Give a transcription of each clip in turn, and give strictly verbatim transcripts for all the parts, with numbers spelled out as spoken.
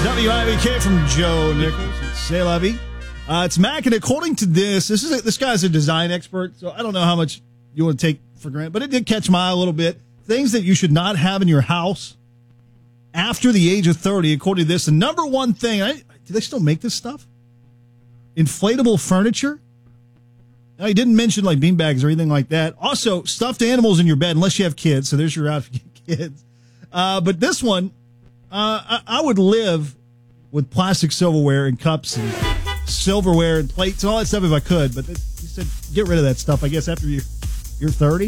W I V K from Joe Nichols. C'est la vie. Uh, it's Mac, and according to this, this is a, this guy's a design expert, so I don't know how much you want to take for granted, but it did catch my eye a little bit. Things that you should not have in your house after the age of thirty, according to this. The number one thing, I, do they still make this stuff? Inflatable furniture? Now, he didn't mention like beanbags or anything like that. Also, stuffed animals in your bed, unless you have kids, so there's your out if you get kids. Uh, but this one, uh, I, I would live with plastic silverware and cups and silverware and plates and all that stuff if I could. But he said, get rid of that stuff, I guess, after you, you're thirty.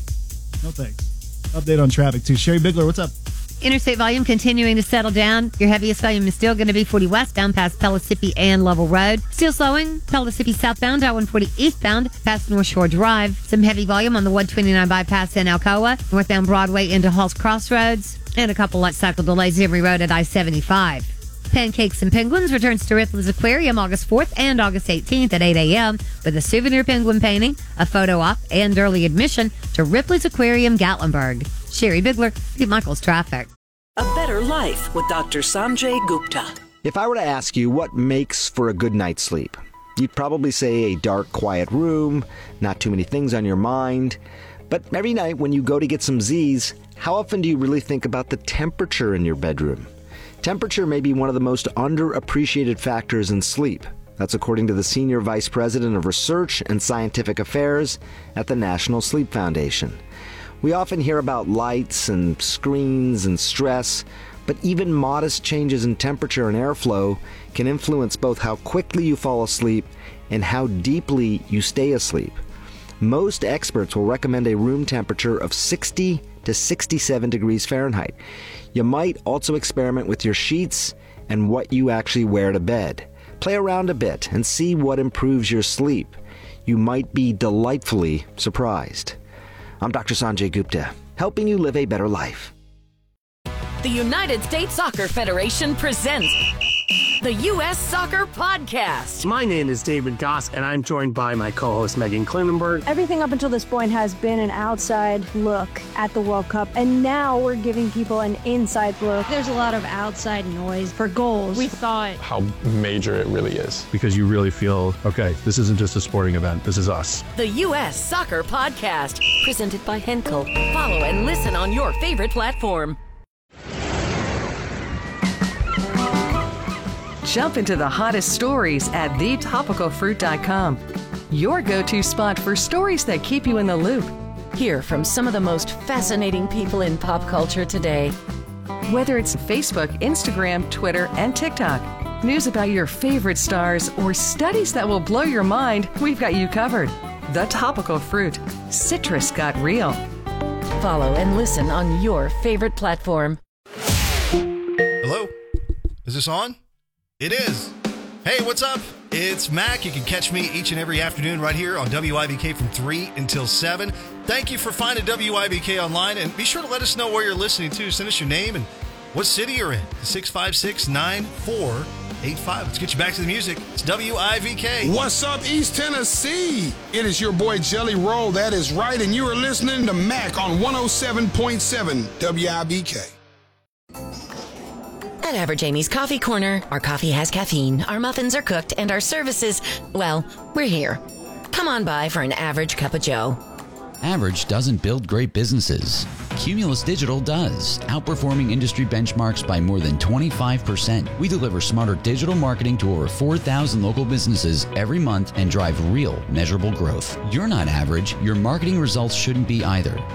No thanks. Update on traffic, too. Sherry Bigler, what's up? Interstate volume continuing to settle down. Your heaviest volume is still going to be forty westbound past Pellissippi and Lovell Road. Still slowing. Pellissippi southbound, I one forty eastbound past North Shore Drive. Some heavy volume on the one twenty-nine bypass in Alcoa. Northbound Broadway into Halls Crossroads. And a couple light cycle delays Emory Road at I seventy-five. Pancakes and Penguins returns to Ripley's Aquarium August fourth and August eighteenth at eight a.m. with a souvenir penguin painting, a photo op, and early admission to Ripley's Aquarium Gatlinburg. Sherry Bigler, Pete Michaels Traffic. A better life with Doctor Sanjay Gupta. If I were to ask you what makes for a good night's sleep, you'd probably say a dark, quiet room, not too many things on your mind. But every night when you go to get some Z's, how often do you really think about the temperature in your bedroom? Temperature may be one of the most underappreciated factors in sleep. That's according to the Senior Vice President of Research and Scientific Affairs at the National Sleep Foundation. We often hear about lights and screens and stress, but even modest changes in temperature and airflow can influence both how quickly you fall asleep and how deeply you stay asleep. Most experts will recommend a room temperature of sixty to sixty-seven degrees Fahrenheit. You might also experiment with your sheets and what you actually wear to bed. Play around a bit and see what improves your sleep. You might be delightfully surprised. I'm Doctor Sanjay Gupta, helping you live a better life. The United States Soccer Federation presents the U S Soccer Podcast. My name is David Goss, and I'm joined by my co-host Megan Klinenberg. Everything up until this point has been an outside look at the World Cup, and now we're giving people an inside look. There's a lot of outside noise for goals. We thought how major it really is. Because you really feel, okay, this isn't just a sporting event, this is us. The U S Soccer Podcast, presented by Henkel. Follow and listen on your favorite platform. Jump into the hottest stories at the topical fruit dot com. Your go-to spot for stories that keep you in the loop. Hear from some of the most fascinating people in pop culture today. Whether it's Facebook, Instagram, Twitter, and TikTok, news about your favorite stars, or studies that will blow your mind, we've got you covered. The Topical Fruit. Citrus got real. Follow and listen on your favorite platform. Hello? Is this on? It is. Hey, what's up? It's Mac. You can catch me each and every afternoon right here on W I V K from three until seven. Thank you for finding W I V K online, and be sure to let us know where you're listening to. Send us your name and what city you're in to six five six, nine four eight five. Let's get you back to the music. It's W I V K. What's up, East Tennessee? It is your boy Jelly Roll. That is right, and you are listening to Mac on one oh seven point seven W I V K. At Average Amy's Coffee Corner, our coffee has caffeine, our muffins are cooked, and our services, well, we're here. Come on by for an average cup of joe. Average doesn't build great businesses. Cumulus Digital does, outperforming industry benchmarks by more than twenty-five percent. We deliver smarter digital marketing to over four thousand local businesses every month and drive real, measurable growth. You're not average. Your marketing results shouldn't be either.